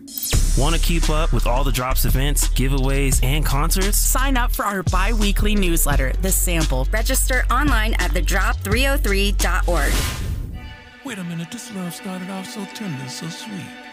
Want to keep up with all the Drops events, giveaways, and concerts? Sign up for our bi-weekly newsletter, The Sample. Register online at thedrop303.org. Wait a minute, this love started off so tender, so sweet.